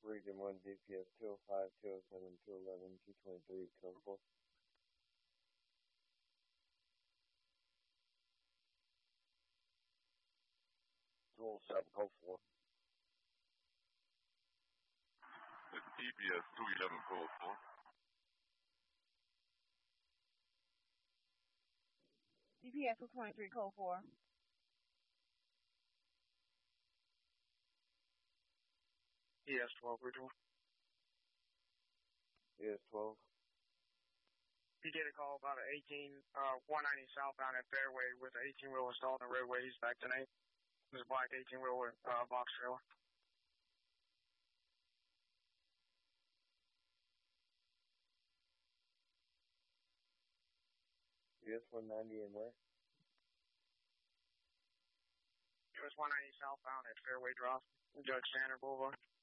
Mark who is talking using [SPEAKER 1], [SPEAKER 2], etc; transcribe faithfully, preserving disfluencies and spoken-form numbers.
[SPEAKER 1] Region one, D P S two oh five, two oh seven, two eleven, two twenty-three, code four. two oh seven, code four.
[SPEAKER 2] It's D P S two eleven, code four.
[SPEAKER 3] D P S two twenty-three, code four.
[SPEAKER 4] E S twelve, Bridgeville.
[SPEAKER 1] E S twelve.
[SPEAKER 4] You get a call about an eighteen, uh, one ninety southbound at Fairway with an eighteen wheel installed in the roadway. He's back tonight. There's a black eighteen wheel with uh, box trailer.
[SPEAKER 1] U S one ninety and where?
[SPEAKER 4] U S one ninety southbound at Fairway Drive, Judge Standard Boulevard.